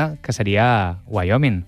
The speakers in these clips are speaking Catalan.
que seria Wyoming.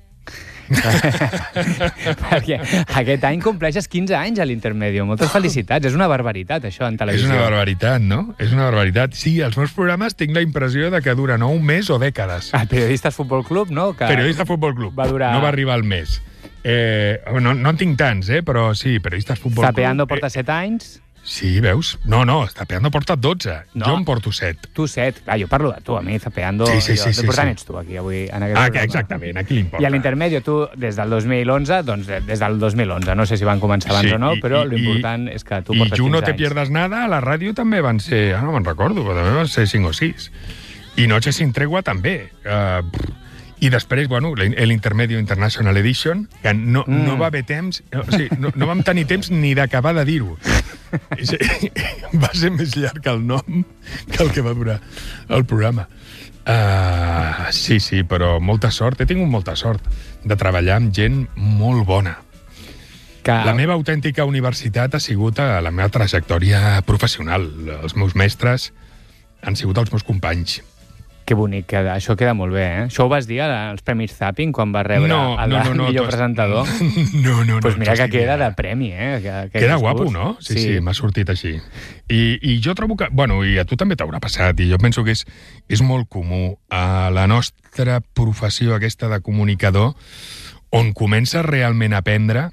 Perquè aquest any compleixes 15 anys a l'Intermedio. Moltes felicitats. És una barbaritat, això, en televisió. És una barbaritat, no? És una barbaritat. Sí, els meus programes tinc la impressió de que duren un mes o dècades. El Periodistes Futbol Club, no? Que Periodista Futbol Club. Va durar... No va arribar al mes. No en tinc tants, però sí, Periodistes Futbol Club. Zapeando porta 7 anys. Sí, veus? No, Zapeando porta 12. No. Jo en porto 7. Tu 7. Clar, jo parlo de tu. A mi Zapeando... Sí. L'important ets tu aquí avui. En aquest programa. Exactament. A qui li importa? I a l'Intermedio, tu, des del 2011, doncs des del 2011. No sé si van començar abans o no, però l'important és que tu portes 15 anys. I no te pierdas nada, a la ràdio també van ser... no me'n recordo, però també van ser 5 o 6. I Noches sin tregua també. I després, l'Intermedio International Edition, que no va haver temps... O sigui, no vam tenir temps ni d'acabar de dir-ho. Va ser més llarg el nom que el que va durar el programa. Sí, però molta sort. He tingut molta sort de treballar amb gent molt bona. La meva autèntica universitat ha sigut la meva trajectòria professional. Els meus mestres han sigut els meus companys. Que bonic, això queda molt bé, Això ho vas dir als Premis Zapping quan vas rebre el millor presentador? No. Doncs mira que queda de premi, Queda guapo, no? Sí, m'ha sortit així. I jo trobo que... I a tu també t'haurà passat, i jo penso que és molt comú a la nostra professió aquesta de comunicador, on comences realment a aprendre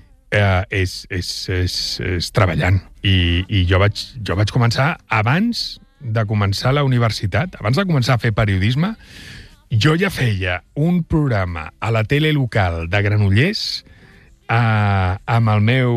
és treballant. I jo vaig començar abans de començar la universitat, abans de començar a fer periodisme, jo ja feia un programa a la tele local de Granollers amb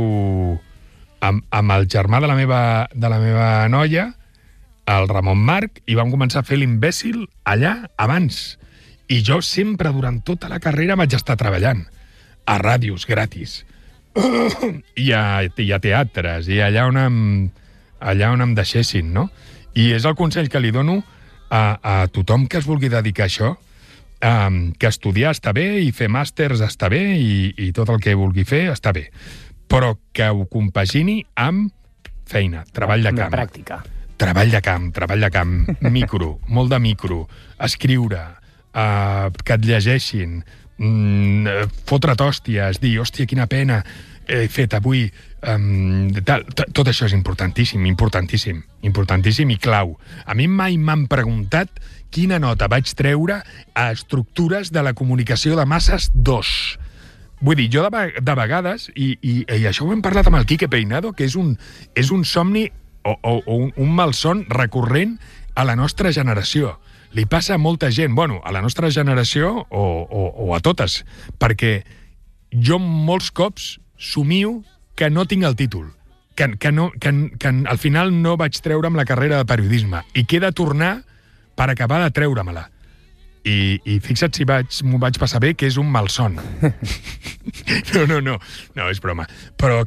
el germà de la meva noia, el Ramon Marc, i vam començar a fer l'Imbècil allà abans. I jo sempre, durant tota la carrera, vaig estar treballant a ràdios gratis i a teatres, i allà on em deixessin, no? I és el consell que li dono a tothom que es vulgui dedicar a això, que estudiar està bé i fer màsters està bé i tot el que vulgui fer està bé, però que ho compagini amb feina, treball de camp. Pràctica. Treball de camp, micro, molt de micro, escriure, que et llegeixin, fotre't hòsties, dir, hòstia, quina pena he fet avui, tot això és importantíssim i clau. A mi mai m'han preguntat quina nota vaig treure a estructures de la comunicació de masses 2. Vull dir, jo de vegades, i això ho hem parlat amb el Quique Peinado, que és un somni o un malson recurrent a la nostra generació. Li passa a molta gent, a la nostra generació o a totes, perquè jo molts cops somio que no tinc el títol, que al final no vaig treure amb la carrera de periodisme i que he de tornar per acabar de treure-me-la. I fixa't si m'ho vaig passar bé, que és un malson. No, és broma. Però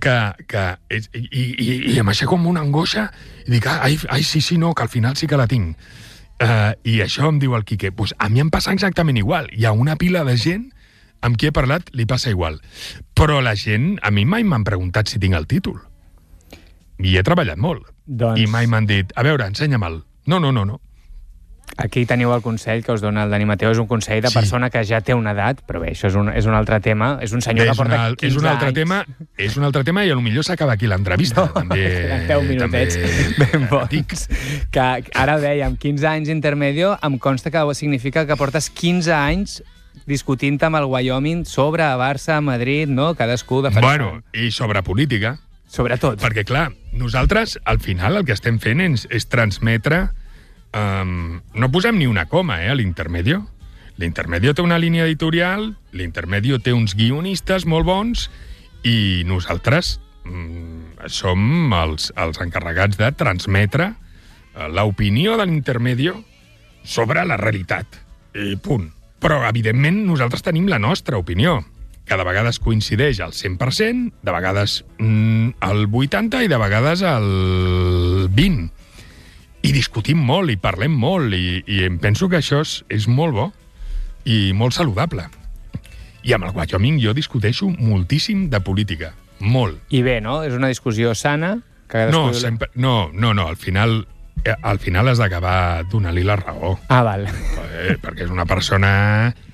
i em aixeco com una angoixa i dic, sí, no, que al final sí que la tinc. I això em diu el Quique, a mi em passa exactament igual. Hi ha una pila de gent amb qui he parlat li passa igual. Però la gent, a mi mai m'han preguntat si tinc el títol. I he treballat molt. I mai m'han dit, a veure, ensenya-me'l. No. Aquí teniu el consell que us dona el Dani Mateo. És un consell de persona que ja té una edat, però bé, això és un altre tema. És un senyor que porta 15 anys. És un altre tema i potser s'acaba aquí l'entrevista. Queden 10 minutets ben bons. Que ara dèiem, 15 anys Intermedio, em consta que significa que portes 15 anys discutint amb el Wyoming sobre Barça, Madrid, no? Cadascú defensant. I sobre política. Sobretot. Perquè, clar, nosaltres, al final, el que estem fent és transmetre... no posem ni una coma, a l'Intermedio. L'Intermedio té una línia editorial, l'Intermedio té uns guionistes molt bons i nosaltres som els encarregats de transmetre l'opinió de l'Intermedio sobre la realitat. I punt. Però, evidentment, nosaltres tenim la nostra opinió, que de vegades coincideix al 100%, de vegades al 80% i de vegades al 20%. I discutim molt, i parlem molt, i em penso que això és molt bo i molt saludable. I amb el Wyoming jo discuteixo moltíssim de política, molt. I bé, no? És una discussió sana? No, al final al final has d'acabar donant-li la raó. Ah, val. Perquè és una persona